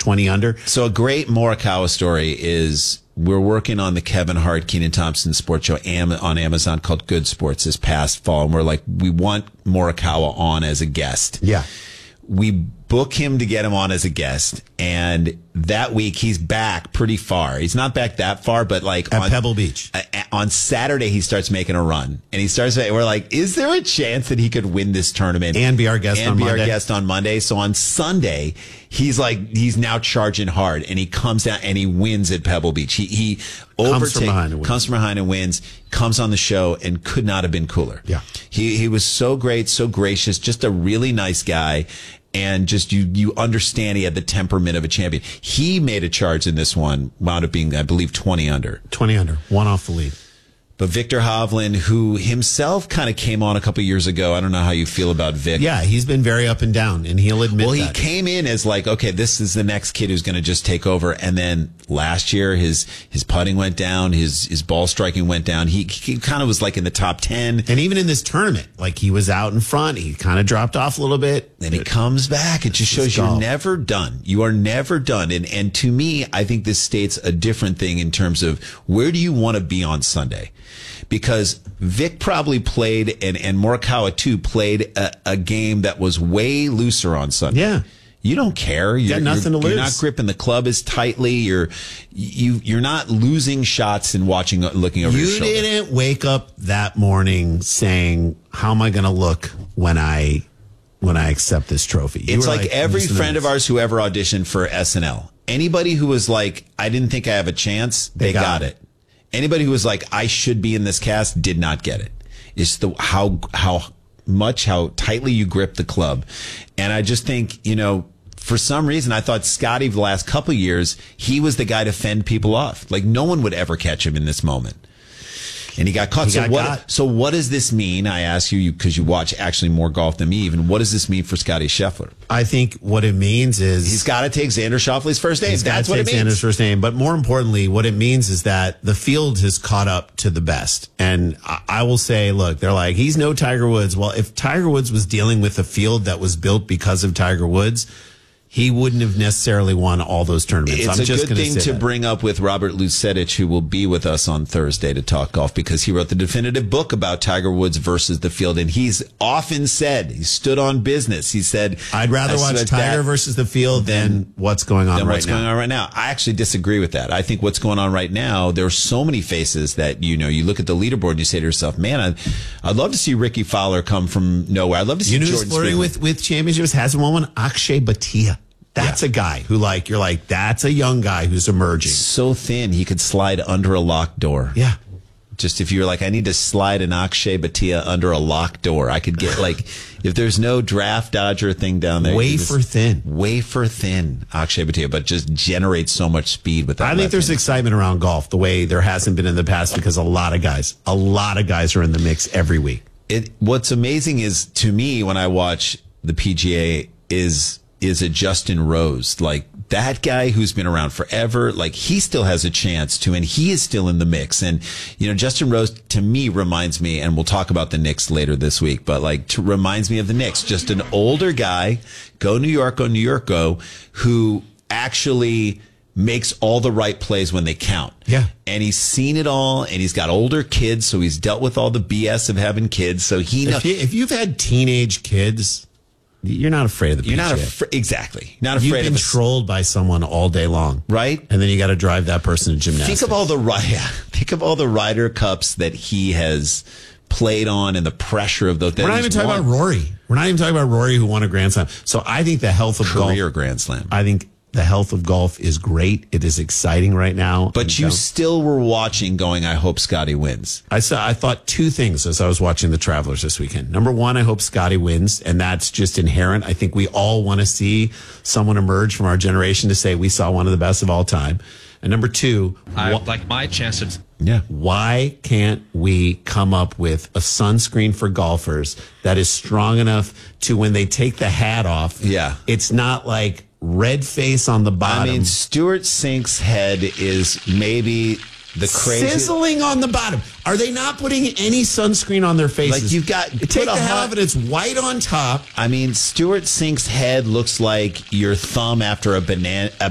20 under. So a great Morikawa story is we're working on the Kevin Hart, Kenan Thompson sports show on Amazon called Good Sports this past fall. And we're like, we want Morikawa on as a guest. Yeah. We book him to get him on as a guest. And that week he's back pretty far. He's not back that far, but like at Pebble Beach. On Saturday, he starts making a run and we're like, is there a chance that he could win this tournament and be our guest on Monday? So on Sunday, he's now charging hard and he comes down and he wins at Pebble Beach. He comes from behind and wins, comes on the show and could not have been cooler. Yeah. He was so great, so gracious, just a really nice guy. And just you understand he had the temperament of a champion. He made a charge in this one, wound up being, I believe, 20 under. 20 under, one off the lead. But Victor Hovland, who himself kind of came on a couple years ago. I don't know how you feel about Vic. Yeah, he's been very up and down, and he'll admit Well, he that. came in as like, okay, this is the next kid who's going to just take over. And then last year, his putting went down, his ball striking went down. He kind of was like in the top 10. And even in this tournament, like he was out in front, he kind of dropped off a little bit. Then he comes back. It just shows you're never done. You are never done. And to me, I think this states a different thing in terms of where do you want to be on Sunday? Because Vic probably played, and Morikawa too, played a game that was way looser on Sunday. Yeah. You don't care. You got nothing to lose. You're not gripping the club as tightly. You're not losing shots and looking over your shoulder. You didn't wake up that morning saying, how am I going to look when I accept this trophy? It's like every friend of ours who ever auditioned for SNL. Anybody who was like, I didn't think I have a chance, they got it. Anybody who was like, I should be in this cast, did not get it. It's how tightly you grip the club. And I just think, for some reason, I thought Scotty the last couple of years, he was the guy to fend people off. Like no one would ever catch him in this moment. And he got caught. So what does this mean? I ask you because you watch actually more golf than me even. What does this mean for Scotty Scheffler? I think what it means is he's got to take Xander Schauffele's first name. That's what it means. Xander's first name. But more importantly, what it means is that the field has caught up to the best. And I will say, look, they're like, he's no Tiger Woods. Well, if Tiger Woods was dealing with a field that was built because of Tiger Woods, he wouldn't have necessarily won all those tournaments. It's a good thing to bring up with Robert Lucetich, who will be with us on Thursday to talk golf, because he wrote the definitive book about Tiger Woods versus the field. And he's often said, he stood on business. He said, I'd rather watch Tiger versus the field than what's going on right now. I actually disagree with that. I think what's going on right now, there are so many faces that, you look at the leaderboard and you say to yourself, man, I'd love to see Ricky Fowler come from nowhere. I'd love to see Jordan who's flirting with championships, hasn't won one? Akshay Bhatia. That's a guy who you're like, that's a young guy who's emerging. So thin, he could slide under a locked door. Yeah. Just if you're like, I need to slide an Akshay Bhatia under a locked door, I could get if there's no draft dodger thing down there. Wafer thin, Akshay Bhatia, but just generates so much speed with that. I think there's excitement around golf the way there hasn't been in the past because a lot of guys are in the mix every week. What's amazing is, to me, when I watch the PGA is a Justin Rose, like that guy who's been around forever, like he still has a chance to, and he is still in the mix. And, Justin Rose to me reminds me, and we'll talk about the Knicks later this week, but reminds me of the Knicks, just an older guy, go New York, who actually makes all the right plays when they count. Yeah. And he's seen it all, and he's got older kids, so he's dealt with all the BS of having kids. So he knows. If you've had teenage kids, you're not afraid of the PGA. You're not exactly. Not afraid. You've been trolled by someone all day long, right? And then you got to drive that person to gymnastics. Think of all the Ryder Cups that he has played on, and the pressure of those. We're not even talking about Rory. We're not even talking about Rory, who won a Grand Slam. So I think the health of career Grand Slam. I think the health of golf is great. It is exciting right now. But you still were watching going, I hope Scotty wins. I thought two things as I was watching the Travelers this weekend. Number one, I hope Scotty wins, and that's just inherent. I think we all want to see someone emerge from our generation to say we saw one of the best of all time. And number two, I like my chances. Yeah. Why can't we come up with a sunscreen for golfers that is strong enough to, when they take the hat off, it's not like red face on the bottom. I mean, Stuart Sink's head is maybe the craziest. Sizzling on the bottom. Are they not putting any sunscreen on their faces? Like you've got take the hat off and it's white on top. I mean, Stuart Sink's head looks like your thumb after a banana